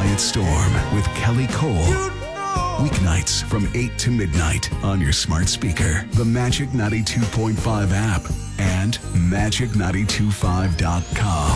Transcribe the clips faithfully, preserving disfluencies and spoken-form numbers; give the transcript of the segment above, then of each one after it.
Quiet Storm with Kelly Cole. Weeknights from eight to midnight on your smart speaker, the Magic ninety-two point five app, and magic nine two five dot com.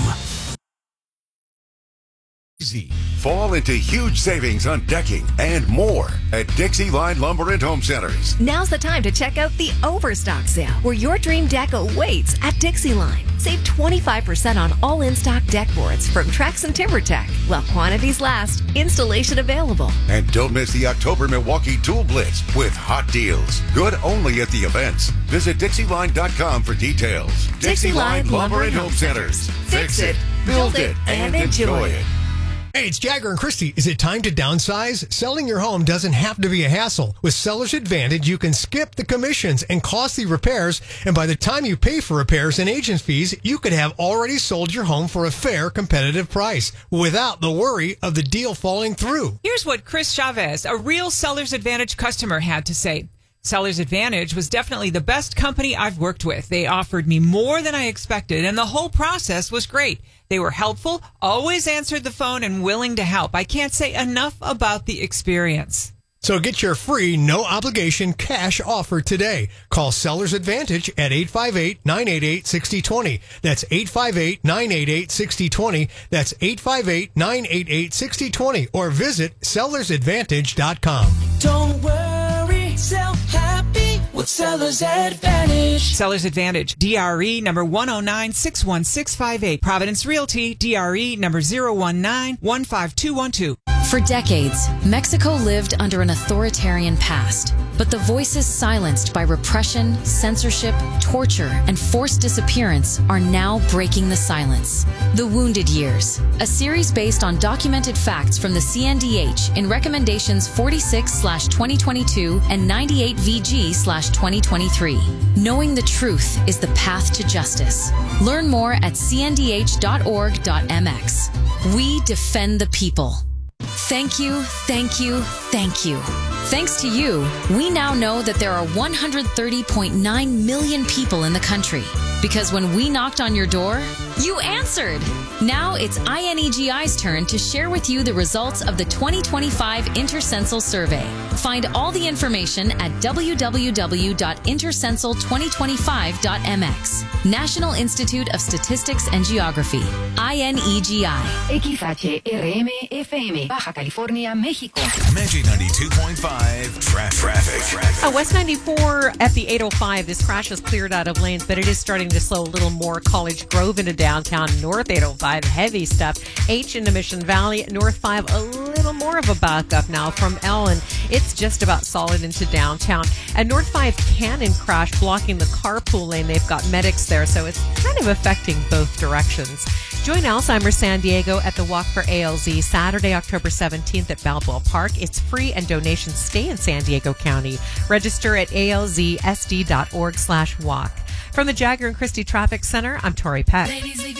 Easy. Fall into huge savings on decking and more at Dixie Line Lumber and Home Centers. Now's the time to check out the Overstock Sale, where your dream deck awaits at Dixie Line. Save twenty-five percent on all in-stock deck boards from Trex and TimberTech. While quantities last, installation available. And don't miss the October Milwaukee Tool Blitz with hot deals. Good only at the events. Visit Dixie Line dot com for details. Dixie, Dixie Line, Line Lumber and Home Centers. Fix it, build it, and enjoy it. Hey, it's Jagger and Christy. Is it time to downsize? Selling your home doesn't have to be a hassle. With Seller's Advantage, you can skip the commissions and costly repairs, and by the time you pay for repairs and agent fees, you could have already sold your home for a fair, competitive price without the worry of the deal falling through. Here's what Chris Chavez, a real Seller's Advantage customer, had to say. Seller's Advantage was definitely the best company I've worked with. They offered me more than I expected, and the whole process was great. They were helpful, always answered the phone, and willing to help. I can't say enough about the experience. So get your free, no-obligation cash offer today. Call Seller's Advantage at eight five eight, nine eight eight, six zero two zero. That's eight five eight, nine eight eight, six zero two zero. That's eight five eight, nine eight eight, six zero two zero. Or visit sellers advantage dot com. Don't worry, sell happy with Seller's Advantage. Seller's Advantage, D R E number one oh nine, six one six five eight. Providence Realty, D R E number zero one nine, one five two one two. For decades, Mexico lived under an authoritarian past, but the voices silenced by repression, censorship, torture, and forced disappearance are now breaking the silence. The Wounded Years, a series based on documented facts from the C N D H in recommendations forty-six slash twenty twenty-two and ninety-eight V G slash twenty twenty-three. Knowing the truth is the path to justice. Learn more at c n d h dot org dot m x. We defend the people. Thank you, thank you, thank you. Thanks to you, we now know that there are one hundred thirty point nine million people in the country. Because when we knocked on your door, you answered. Now it's I N E G I's turn to share with you the results of the twenty twenty-five Intercensal Survey. Find all the information at w w w dot intercensal twenty twenty-five dot m x. National Institute of Statistics and Geography. I N E G I. X H R M F M. Baja California, Mexico. Magic ninety-two point five tra- traffic. Uh, West ninety-four at the eight oh five. This crash is cleared out of lanes, but it is starting to slow a little more. College Grove into downtown. North eight oh five, heavy stuff. H into Mission Valley. North five, a little more of a backup now from Ellen. It's just about solid into downtown. And North five, Cannon crash blocking the carpool lane. They've got medics there, so it's kind of affecting both directions. Join Alzheimer's San Diego at the Walk for A L Z Saturday, October seventeenth at Balboa Park. It's free and donations stay in San Diego County. Register at A L Z S D dot org slash walk. From the Jagger and Christie Traffic Center, I'm Tori Peck.